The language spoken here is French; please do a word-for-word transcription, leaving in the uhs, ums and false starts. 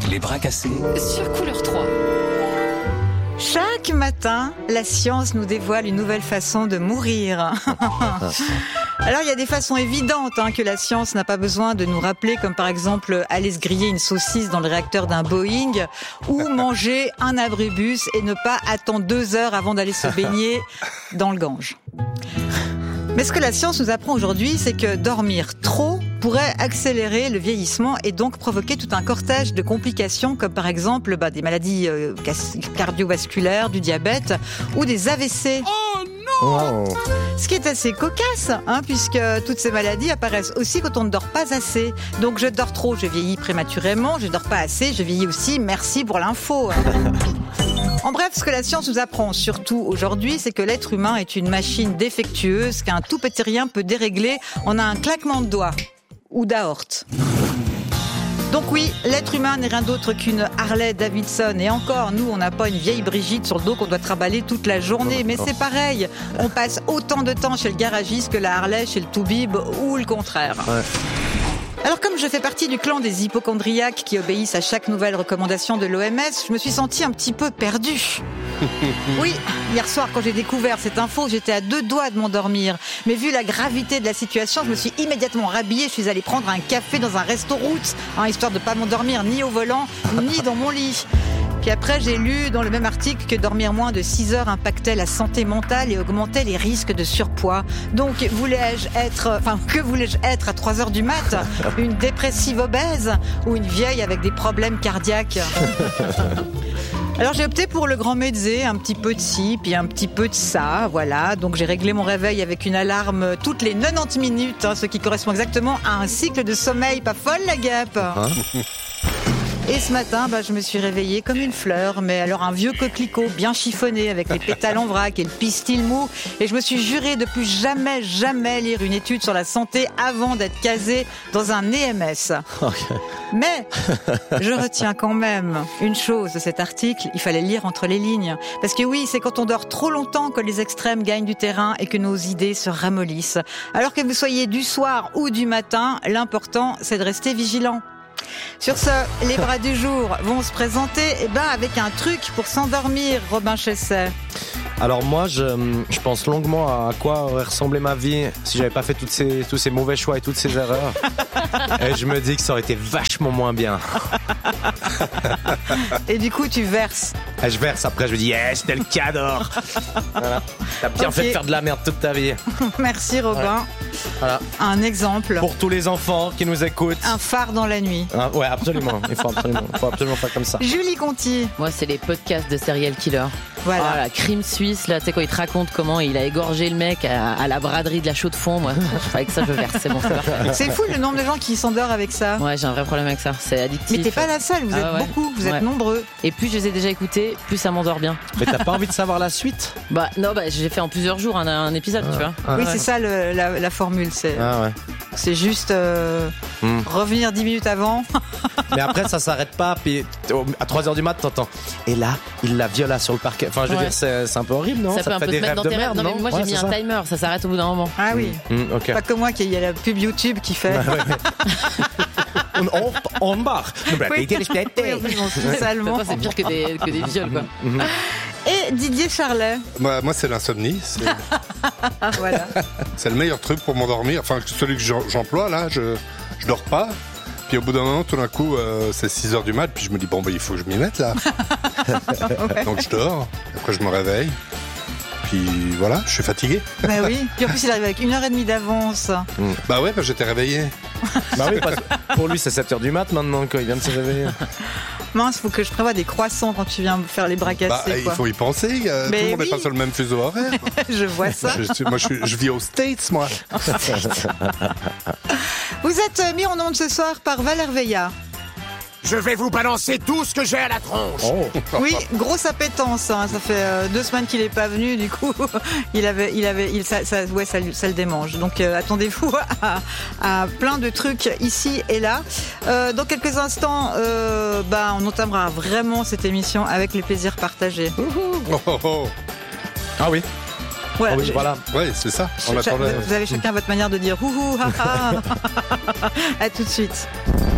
Les bras cassés. Sur Couleur trois. Chaque matin, la science nous dévoile une nouvelle façon de mourir. Alors, il y a des façons évidentes hein, que la science n'a pas besoin de nous rappeler, comme par exemple aller se griller une saucisse dans le réacteur d'un Boeing ou manger un abribus et ne pas attendre deux heures avant d'aller se baigner dans le Gange. Mais ce que la science nous apprend aujourd'hui, c'est que dormir trop pourrait accélérer le vieillissement et donc provoquer tout un cortège de complications comme par exemple bah, des maladies euh, cardiovasculaires, du diabète ou des A V C. Oh non! Oh. Ce qui est assez cocasse, hein, puisque toutes ces maladies apparaissent aussi quand on ne dort pas assez. Donc je dors trop, je vieillis prématurément, je dors pas assez, je vieillis aussi. Merci pour l'info. En bref, ce que la science nous apprend surtout aujourd'hui, c'est que l'être humain est une machine défectueuse qu'un tout petit rien peut dérégler en un claquement de doigts ou d'aorte. Donc oui, l'être humain n'est rien d'autre qu'une Harley Davidson. Et encore, nous, on n'a pas une vieille Brigitte sur le dos qu'on doit trimballer toute la journée. Mais c'est pareil, on passe autant de temps chez le garagiste que la Harley chez le Toubib ou le contraire. Ouais. Alors comme je fais partie du clan des hypocondriaques qui obéissent à chaque nouvelle recommandation de l'O M S, je me suis sentie un petit peu perdue. Oui, hier soir quand j'ai découvert cette info, j'étais à deux doigts de m'endormir. Mais vu la gravité de la situation, je me suis immédiatement rhabillée, je suis allée prendre un café dans un resto-route, hein, histoire de pas m'endormir ni au volant, ni dans mon lit. Puis après, j'ai lu dans le même article que dormir moins de six heures impactait la santé mentale et augmentait les risques de surpoids. Donc, voulais-je être, enfin, que voulais-je être à trois heures du mat? Une dépressive obèse ou une vieille avec des problèmes cardiaques? Alors j'ai opté pour le grand mezzé, un petit peu de ci, puis un petit peu de ça, voilà. Donc j'ai réglé mon réveil avec une alarme toutes les quatre-vingt-dix minutes, hein, ce qui correspond exactement à un cycle de sommeil, pas folle la guêpe. Hein? Et ce matin, bah, je me suis réveillée comme une fleur, mais alors un vieux coquelicot bien chiffonné avec les pétales en vrac et le pistil mou. Et je me suis juré de plus jamais, jamais lire une étude sur la santé avant d'être casée dans un E M S. Okay. Mais je retiens quand même une chose de cet article, il fallait lire entre les lignes. Parce que oui, c'est quand on dort trop longtemps que les extrêmes gagnent du terrain et que nos idées se ramollissent. Alors que vous soyez du soir ou du matin, l'important c'est de rester vigilant. Sur ce, les bras du jour vont se présenter eh ben, avec un truc pour s'endormir, Robin Chesset. Alors moi, je, je pense longuement à quoi aurait ressemblé ma vie si j'avais pas fait toutes ces, tous ces mauvais choix et toutes ces erreurs. Et je me dis que ça aurait été vachement moins bien. Et du coup, tu verses. Et je verse, après je me dis, yes, c'était le cadeau. Voilà. T'as bien okay. fait de faire de la merde toute ta vie. Merci Robin. Ouais. Voilà. Un exemple. Pour tous les enfants qui nous écoutent. Un phare dans la nuit. Ah, ouais, absolument. Il faut absolument, il faut absolument faire comme ça. Julie Conti. Moi, c'est les podcasts de serial killer. Voilà. Oh, la crime suisse, là, tu sais, quand il te raconte comment il a égorgé le mec à, à la braderie de la Chaux-de-Fonds, moi, avec ça, je verse, c'est bon, c'est parfait. C'est fou le nombre de gens qui s'endorment avec ça. Ouais, j'ai un vrai problème avec ça, c'est addictif. Mais t'es pas la seule, vous êtes ah, ouais. beaucoup, vous êtes ouais. nombreux. Et plus je les ai déjà écoutés, plus ça m'endort bien. Mais t'as pas envie de savoir la suite? Bah, non, bah, j'ai fait en plusieurs jours un, un épisode, ah. tu vois. Ah, oui, ouais. c'est ça le, la, la formule, c'est, ah, ouais. c'est juste euh, mm. revenir dix minutes avant. Mais après, ça s'arrête pas, puis à trois heures du mat, t'entends. Et là, il la viola sur le parquet. Enfin, je veux ouais. dire, c'est, c'est un peu horrible, non? Ça, ça peut te fait des rêves de merde, non, non mais moi, ouais, j'ai mis un ça. timer, ça s'arrête au bout d'un moment. Ah oui. Mmh, okay. Pas que moi, qu'il y a la pub YouTube qui fait. Bah, ouais. on, on barre. Oui, salement. C'est pire que des, que des viols, quoi. Mmh. Et Didier Charlet. Moi, moi c'est l'insomnie. C'est... voilà. C'est le meilleur truc pour m'endormir. Enfin, celui que j'emploie, là, je, je dors pas. Puis au bout d'un moment, tout d'un coup, euh, c'est six heures du mat, puis je me dis, bon, bah, il faut que je m'y mette, là. Ouais. Donc je dors, après je me réveille, puis voilà, je suis fatigué. Bah oui, puis en plus il arrive avec une heure et demie d'avance. Mmh. Bah ouais, bah, j'étais réveillé. Bah oui, parce que pour lui, c'est sept heures du mat maintenant, quand il vient de se réveiller. Mince, faut que je prévoie des croissants quand tu viens faire les bras cassés. Bah, il faut y penser, euh, tout le monde n'est oui. pas sur le même fuseau horaire. Je vois ça. Je, je, moi, je, je vis aux States, moi. Vous êtes mis en onde ce soir par Valère Veilla. Je vais vous balancer tout ce que j'ai à la tronche. Oh. Oui, grosse appétence. Hein. Ça fait euh, deux semaines qu'il n'est pas venu. Du coup, il avait, il avait, il, ça, ça, ouais, ça, ça le démange. Donc, euh, attendez-vous à, à plein de trucs ici et là. Euh, dans quelques instants, euh, bah, on entamera vraiment cette émission avec les plaisirs partagés. Oh, oh, oh. Ah oui. Voilà, oh oui, voilà. Oui, c'est ça. On Cha- vous avez chacun votre manière de dire houhou, haha. À tout de suite.